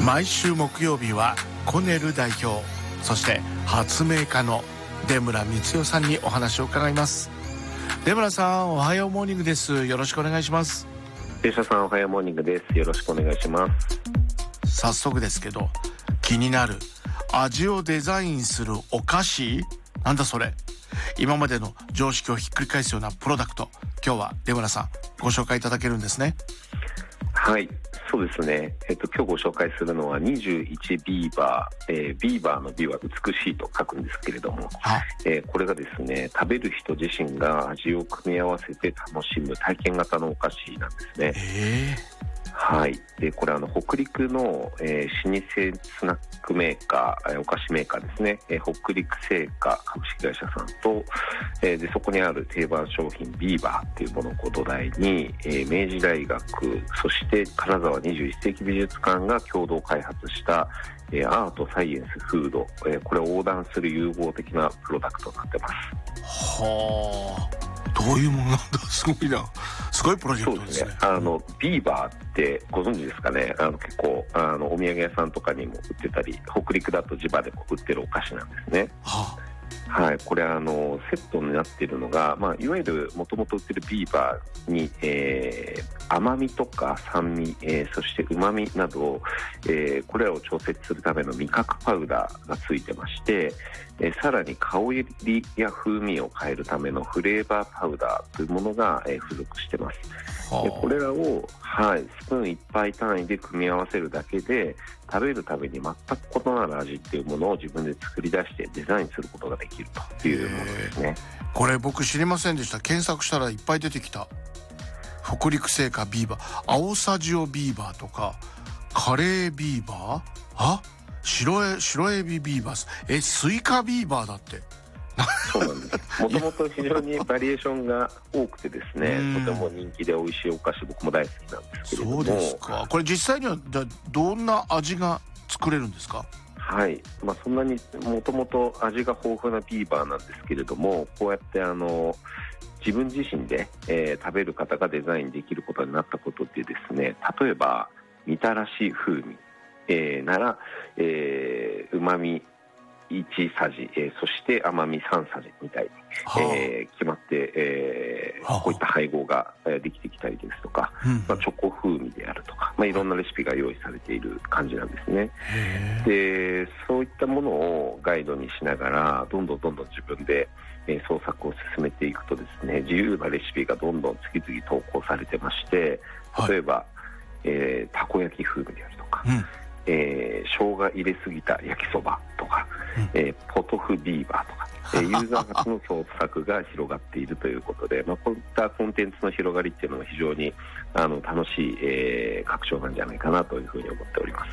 毎週木曜日はコネル代表、そして発明家の出村光世さんにお話を伺います。出村さん、おはようモーニングです。よろしくお願いします。 弊社さん、おはようモーニングです。よろしくお願いします。 早速ですけど、気になる味をデザインするお菓子、なんだそれ。今までの常識をひっくり返すようなプロダクト、今日は出村さんご紹介いただけるんですね。 はい、そうですね。今日ご紹介するのは21ビーバー、ビーバーの美は美しいと書くんですけれども、これがですね、食べる人自身が味を組み合わせて楽しむ体験型のお菓子なんですね。はい、でこれ北陸の、老舗スナックメーカー、お菓子メーカーですね、北陸製菓株式会社さんと、でそこにある定番商品ビーバーっていうものを土台に、明治大学、そして金沢21世紀美術館が共同開発したアート、サイエンス、フード、これを横断する融合的なプロダクトになってます。 はあ、どういうものなんだ。すごいな、すごいプロジェクトですね。 ビーバーってご存知ですかね。結構お土産屋さんとかにも売ってたり、北陸だと地場でも売ってるお菓子なんですね。はい、これセットになっているのが、いわゆるもともと売ってるビーバーに、甘みとか酸味、そしてうまみなど、これらを調節するための味覚パウダーがついてまして、さらに香りや風味を変えるためのフレーバーパウダーというものが、付属してます。これらを、スプーン1杯単位で組み合わせるだけで、食べるために全く異なる味っていうものを自分で作り出してデザインすることができるというものですね。 これ僕知りませんでした。検索したらいっぱい出てきた。北陸製菓ビーバー、青さ塩ビーバーとかカレービーバー、白エビビーバー、スイカビーバーだって。 そうなんです。もともと非常にバリエーションが多くてですね、とても人気で美味しいお菓子、僕も大好きなんですけれども。 そうですか。これ実際にはどんな味が作れるんですか？ はい、そんなにもともと味が豊富なビーバーなんですけれども、こうやって自分自身で、食べる方がデザインできることになったことでですね、例えばみたらし風味、ならうまみ1さじ、そして甘み3さじみたいに、決まって、こういった配合ができてきたりですとか、チョコ風味であるとか、いろんなレシピが用意されている感じなんですね。でそういったものをガイドにしながらどんどん自分で創作を進めていくとですね、自由なレシピがどんどん次々投稿されてまして、例えば、たこ焼き風味であるとか、生姜入れすぎた焼きそばとか、ポトフビーバーとか、ユーザー発の創作が広がっているということで、こういったコンテンツの広がりっていうのは非常に楽しい、拡張なんじゃないかなというふうに思っております。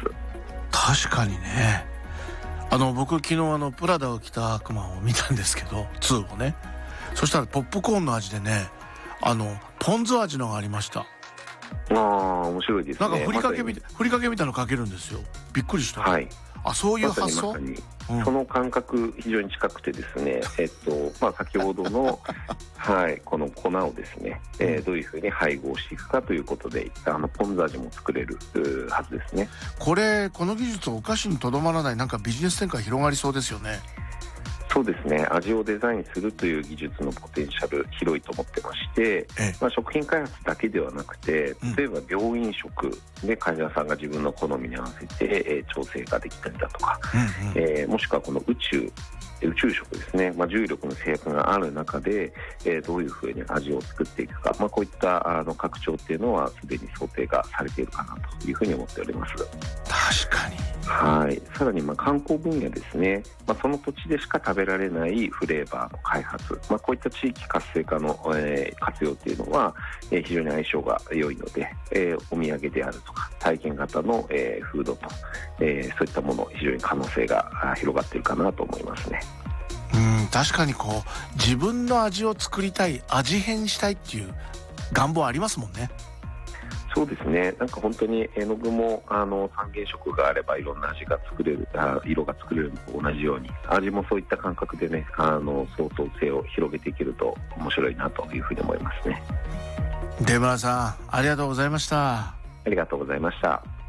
確かにね。僕昨日プラダを着た悪魔を見たんですけど、2をね。そしたらポップコーンの味でね、ポン酢味のがありました。 面白いですね。 なんかふりかけみたいのかけるんですよ。びっくりした。そういう発想。 その感覚非常に近くてですね、先ほどのこの粉をですね、どういうふうに配合していくかということで、ポン酢味も作れるはずですね。 この技術お菓子にとどまらない、なんかビジネス展開広がりそうですよね。 そうですね、味をデザインするという技術のポテンシャル広いと思ってまして、食品開発だけではなくて、例えば病院食で患者さんが自分の好みに合わせて、調整ができたりだとか、もしくはこの宇宙食ですね、重力の制約がある中で、どういうふうに味を作っていくか、こういった拡張っていうのはすでに想定がされているかなというふうに思っております。 確かに。 さらに観光分野ですね、その土地でしか食べられないフレーバーの開発、こういった地域活性化の、活用というのは、非常に相性が良いので、お土産であるとか体験型の、フードと、そういったもの、非常に可能性が広がっているかなと思いますね。 確かに自分の味を作りたい、味変したいっていう願望ありますもんね。 そうですね、なんか本当に絵の具も三原色があればいろんな味が作れる、色が作れるのと同じように、味もそういった感覚でね、創造性を広げていけると面白いなというふうに思いますね。 出村さん、ありがとうございました。 ありがとうございました。